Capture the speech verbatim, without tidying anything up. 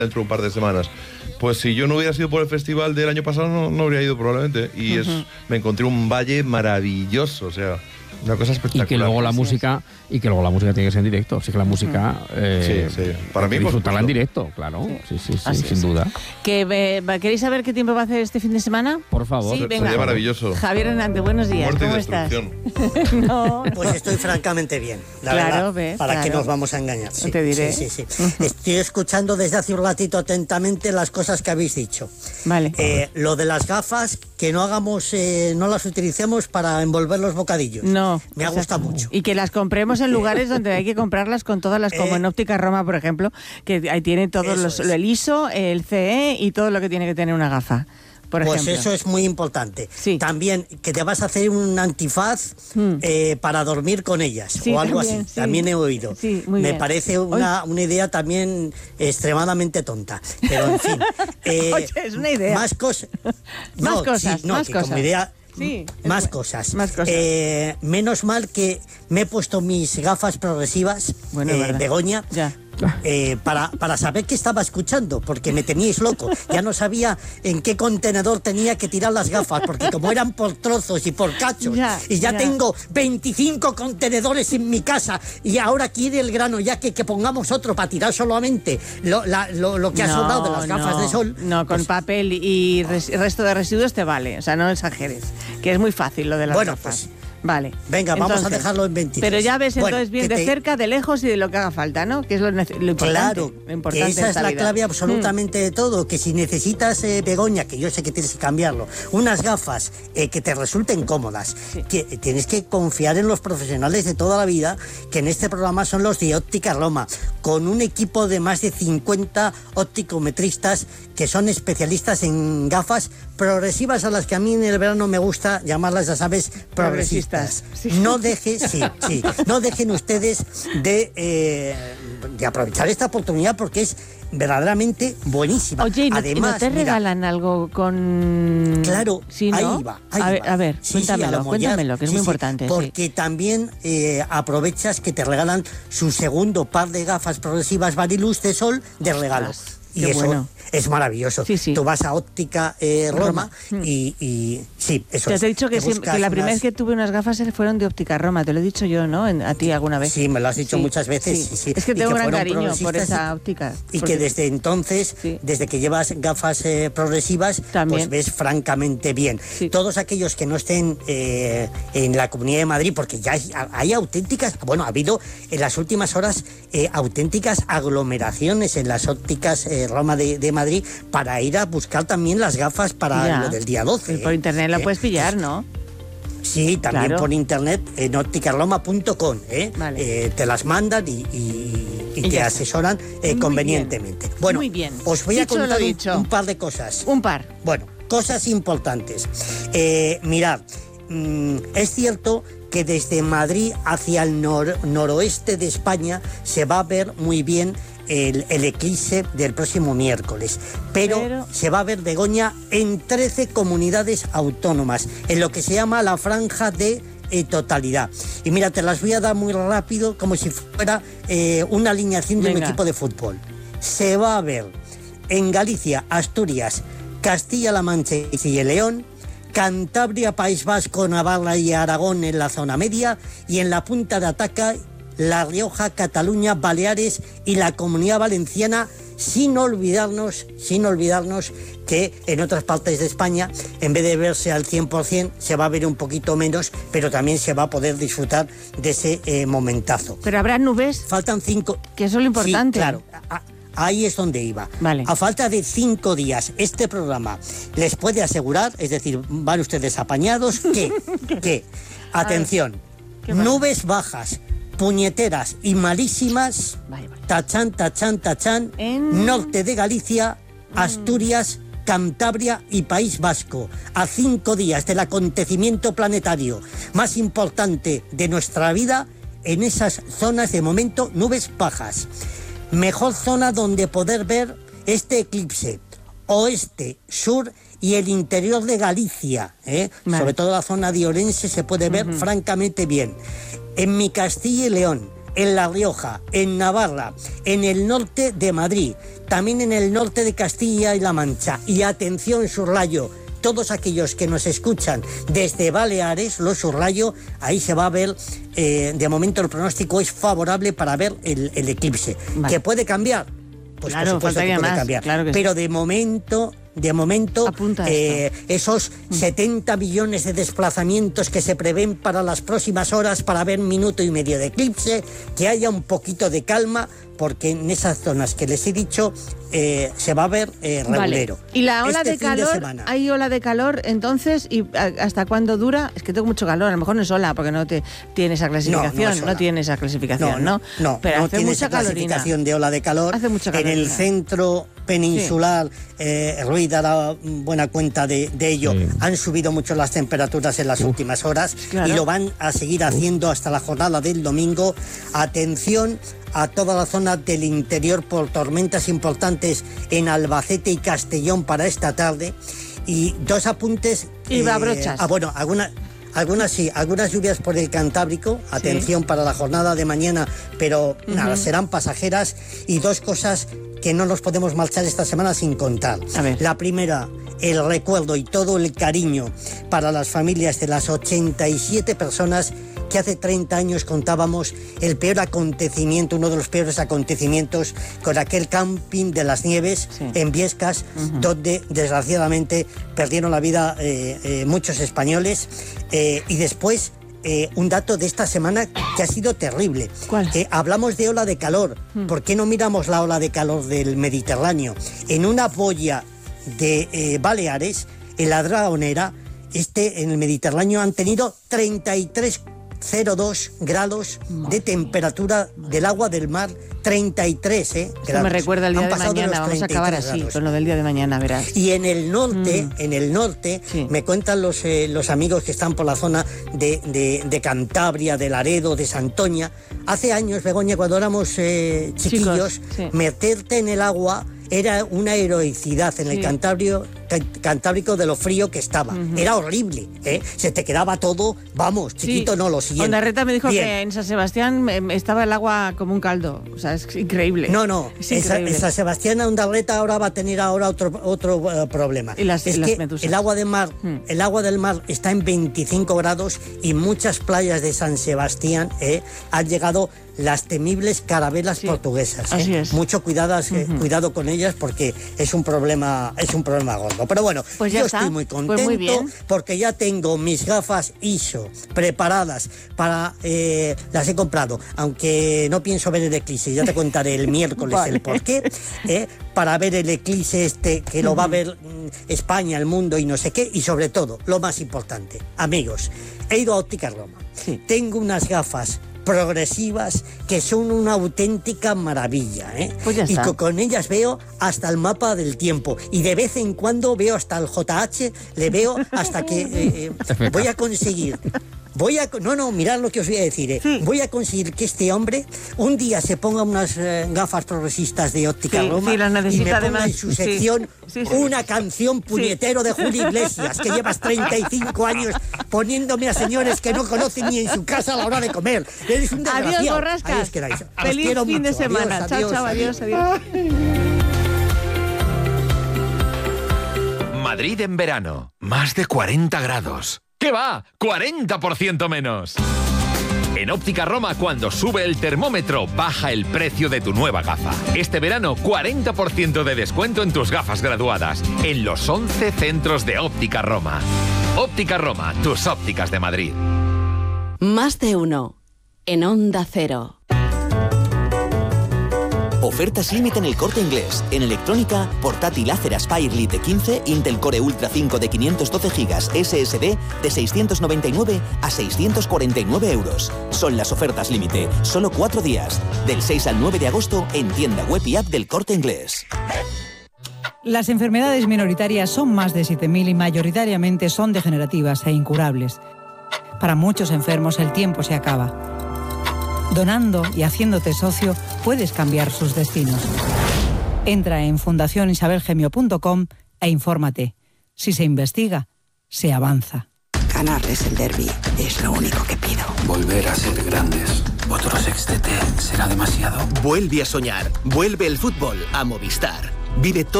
dentro de un par de semanas. Pues si yo no hubiera sido por el festival del año pasado, no, no habría ido probablemente. Y uh-huh. es, me encontré un valle maravilloso, o sea, una cosa espectacular. Y que luego la música, y que luego la música tiene que ser en directo. Así que la música, uh-huh. eh, sí, sí. Para mí, disfrutarla en directo, claro. Sí, sí, sí, sí sin es. duda. ¿Que, eh, ¿Queréis saber qué tiempo va a hacer este fin de semana? Por favor. Sí, venga. Sería maravilloso. Javier Hernández, buenos días. Muerte ¿Cómo y estás? no. Pues estoy francamente bien, la claro, verdad. Ves, ¿Para claro. qué nos vamos a engañar? Sí, Te diré. Sí, sí, sí. Estoy escuchando desde hace un ratito atentamente las cosas que habéis dicho. Vale. Eh, lo de las gafas, que no hagamos, eh, no las utilicemos para envolver los bocadillos. No. Me ha gustado mucho. Y que las compremos en lugares donde hay que comprarlas con todas las, como eh, en Óptica Roma, por ejemplo, que ahí tiene todo los, el I S O, el C E y todo lo que tiene que tener una gafa. Por pues ejemplo. Eso es muy importante. Sí. También que te vas a hacer un antifaz hmm. eh, para dormir con ellas sí, o algo también, así. Sí. También he oído. Sí, muy Me bien. parece una, una idea también extremadamente tonta. Pero en fin. Eh, Oye, es una idea. Más, cos no, más cosas. Sí, no, más que cosas. Como idea, Sí, más, es, cosas. más cosas. Eh, menos mal que me he puesto mis gafas progresivas, bueno, eh, Begoña, ya. eh, para, para saber qué estaba escuchando, porque me teníais loco. Ya no sabía en qué contenedor tenía que tirar las gafas, porque como eran por trozos y por cachos, ya, y ya, ya tengo veinticinco contenedores en mi casa, y ahora quiere el grano ya que, que pongamos otro para tirar solamente lo, la, lo, lo que ha no, sobrado de las gafas no, de sol. No, con pues, papel y res, resto de residuos te vale, o sea, no exageres, que es muy fácil lo de las bueno, gafas. Pues, Vale. Venga, entonces, vamos a dejarlo en veintitrés. Pero ya ves entonces bueno, bien de te... cerca, de lejos y de lo que haga falta, ¿no? Que es lo, lo importante. Claro, lo importante que esa es la vida. clave absolutamente mm. de todo. Que si necesitas, eh, Begoña, que yo sé que tienes que cambiarlo, unas gafas eh, que te resulten cómodas, sí. que tienes que confiar en los profesionales de toda la vida, que en este programa son los de Óptica Roma, con un equipo de más de cincuenta opticometristas que son especialistas en gafas progresivas, a las que a mí en el verano me gusta llamarlas, ya sabes, progresistas. Sí. No deje, sí, sí, no dejen ustedes de, eh, de aprovechar esta oportunidad porque es verdaderamente buenísima. Oye, ¿y no, además, ¿no te mira, regalan algo con...? Claro, ¿Sí, no? ahí va, ahí a ver, va. A ver, sí, cuéntamelo, sí, cuéntamelo, que es sí, muy sí, importante. Porque sí. también eh, aprovechas que te regalan su segundo par de gafas progresivas Varilux de sol de regalo. Ostras, y eso bueno. es maravilloso. Sí, sí. Tú vas a Óptica eh, Roma, Roma. Y, y sí, eso te es. Te he dicho que, te sí, que la primera unas... vez que tuve unas gafas fueron de Óptica Roma, te lo he dicho yo, ¿no? En, a ti alguna vez. Sí, me lo has dicho sí, muchas veces. Sí. Sí, sí. Es que tengo que gran cariño por esa y, óptica. Y porque... que desde entonces, sí. desde que llevas gafas eh, progresivas, también. Pues ves francamente bien. Sí. Todos aquellos que no estén eh, en la Comunidad de Madrid, porque ya hay, hay auténticas, bueno, ha habido en las últimas horas eh, auténticas aglomeraciones en las ópticas eh, Roma de, de Madrid para ir a buscar también las gafas para ya. Lo del día doce. Por ¿eh? internet la ¿Eh? puedes pillar, ¿no? Sí, también claro. por internet en ópticarloma punto com, ¿eh? Vale. Eh, te las mandan y, y, y, y te asesoran eh, Muy convenientemente. Bien. Bueno, Muy bien. os voy dicho a contar un, un par de cosas. Un par. Bueno, cosas importantes. Eh, mirad, mmm, es cierto que desde Madrid hacia el nor noroeste de España se va a ver muy bien El, el eclipse del próximo miércoles, pero, pero se va a ver, Begoña, en trece comunidades autónomas, en lo que se llama la franja de eh, totalidad. Y mira, te las voy a dar muy rápido, como si fuera eh, una alineación de Venga. un equipo de fútbol. Se va a ver en Galicia, Asturias, Castilla-La Mancha y el León, Cantabria, País Vasco, Navarra y Aragón en la zona media, y en la punta de Ataca, La Rioja, Cataluña, Baleares y la Comunidad Valenciana, sin olvidarnos, sin olvidarnos que en otras partes de España, en vez de verse al cien por cien, se va a ver un poquito menos, pero también se va a poder disfrutar de ese eh, momentazo. ¿Pero habrá nubes? Faltan cinco... Que eso es lo importante. Sí, claro. A Ahí es donde iba. Vale. A falta de cinco días, este programa les puede asegurar, es decir, van ustedes apañados, que, que atención, nubes bajas, puñeteras y malísimas, vale, vale. tachán, tachán, tachán, en... norte de Galicia, Asturias, mm. Cantabria y País Vasco, a cinco días del acontecimiento planetario más importante de nuestra vida. En esas zonas, de momento, nubes bajas. Mejor zona donde poder ver este eclipse: oeste, sur y el interior de Galicia, ¿eh? Vale. Sobre todo la zona de Orense se puede ver uh-huh. francamente bien. En mi Castilla y León, en La Rioja, en Navarra, en el norte de Madrid, también en el norte de Castilla y La Mancha. Y atención, subrayo, todos aquellos que nos escuchan desde Baleares, lo subrayo, ahí se va a ver, eh, de momento el pronóstico es favorable para ver el, el eclipse. Vale. ¿Que puede cambiar? Pues claro, por supuesto que puede más, cambiar. Claro que Pero sí. de momento... De momento, eh, esos setenta millones de desplazamientos que se prevén para las próximas horas para ver minuto y medio de eclipse, que haya un poquito de calma, porque en esas zonas que les he dicho eh, se va a ver eh, regulero. Vale. ¿Y la ola este de fin calor? semana. ¿Hay ola de calor entonces? ¿Y hasta cuándo dura? Es que tengo mucho calor, a lo mejor no es ola, porque no te, tiene esa clasificación. No, no es ola. No tiene esa clasificación, ¿no? No, no, Pero no hace tiene mucha esa clasificación calorina. de ola de calor. Hace mucha En calorina. el centro peninsular, sí. eh, Ruiz dará buena cuenta de, de ello, sí. Han subido mucho las temperaturas en las uh, últimas horas, claro. Y lo van a seguir haciendo uh. hasta la jornada del domingo. Atención a toda la zona del interior por tormentas importantes en Albacete y Castellón para esta tarde. Y dos apuntes. Y va a brochas. Ah, bueno, algunas... Algunas sí, algunas lluvias por el Cantábrico, atención sí. para la jornada de mañana, pero uh-huh. nada, serán pasajeras. Y dos cosas que no nos podemos marchar esta semana sin contar. La primera, el recuerdo y todo el cariño para las familias de las ochenta y siete personas que hace treinta años contábamos el peor acontecimiento, uno de los peores acontecimientos con aquel camping de las Nieves sí. en Viescas, uh-huh. donde desgraciadamente perdieron la vida eh, eh, muchos españoles. Eh, y después, eh, un dato de esta semana que ha sido terrible. ¿Cuál? Eh, hablamos de ola de calor. Hmm. ¿Por qué no miramos la ola de calor del Mediterráneo? En una boya de eh, Baleares, en la Dragonera, este, en el Mediterráneo han tenido treinta y tres coma cero dos grados de temperatura del agua del mar, treinta y tres eh, Esto grados. me recuerda el día Han de pasado mañana, de vamos a acabar así, grados. con lo del día de mañana, verás. Y en el norte, mm. en el norte, sí. me cuentan los, eh, los amigos que están por la zona de, de, de Cantabria, de Laredo, de Santoña, hace años, Begoña, cuando éramos eh, chiquillos, Chicos, sí. meterte en el agua era una heroicidad en sí. el Cantabrio, Cantábrico de lo frío que estaba. Uh-huh. Era horrible, ¿eh? Se te quedaba todo, vamos, chiquito sí. no, lo siguiente. Ondarreta me dijo Bien. que en San Sebastián estaba el agua como un caldo, o sea, es increíble. No, no, es increíble. En San Sebastián Ondarreta ahora va a tener ahora otro, otro uh, problema. Y las, es y las que medusas. el agua de mar, hmm. el agua del mar está en veinticinco grados y muchas playas de San Sebastián eh, han llegado las temibles carabelas sí. portuguesas. Así ¿eh? es. Mucho cuidadas, uh-huh. eh, cuidado con ellas porque es un problema, es un problema gordo. Pero bueno, pues yo está. estoy muy contento pues muy bien. porque ya tengo mis gafas I S O preparadas para, eh, las he comprado, aunque no pienso ver el eclipse, ya te contaré el miércoles vale. el porqué, eh, para ver el eclipse este que lo uh-huh. va a ver mm, España, el mundo y no sé qué, y sobre todo, lo más importante, amigos, he ido a Óptica Roma, sí. tengo unas gafas progresivas que son una auténtica maravilla, ¿eh? Pues ya está. Y con ellas veo hasta el mapa del tiempo y de vez en cuando veo hasta el J H, le veo hasta que eh, eh, voy a conseguir Voy a... No, no, mirad lo que os voy a decir. Eh. Sí. Voy a conseguir que este hombre un día se ponga unas eh, gafas progresistas de Óptica sí, Roma sí, las necesita y me ponga además. en su sección sí, sí, sí. una canción puñetero sí. de Julio Iglesias, que llevas treinta y cinco años poniéndome a señores que no conocen ni en su casa a la hora de comer. Eres un desgraciado. Adiós, borrascas. Ahí os quedáis. Feliz fin mucho. de semana. Adiós, chao, adiós, chao, adiós, adiós. adiós. Madrid en verano. Más de cuarenta grados. ¿Qué va? ¡cuarenta por ciento menos! En Óptica Roma, cuando sube el termómetro, baja el precio de tu nueva gafa. Este verano, cuarenta por ciento de descuento en tus gafas graduadas. En los once centros de Óptica Roma. Óptica Roma, tus ópticas de Madrid. Más de uno. En Onda Cero. Ofertas límite en El Corte Inglés. En electrónica, portátil Acer Aspire Lite quince, Intel Core Ultra cinco de quinientos doce gigas S S D de seiscientos noventa y nueve a seiscientos cuarenta y nueve euros. Son las ofertas límite. Solo cuatro días. Del seis al nueve de agosto en tienda web y app del Corte Inglés. Las enfermedades minoritarias son más de siete mil y mayoritariamente son degenerativas e incurables. Para muchos enfermos el tiempo se acaba. Donando y haciéndote socio, puedes cambiar sus destinos. Entra en fundación isabel gemio punto com e infórmate. Si se investiga, se avanza. Ganarles el derbi es lo único que pido. Volver a ser grandes. ¿Otro sextete será demasiado? Vuelve a soñar. Vuelve el fútbol a Movistar. Vive todo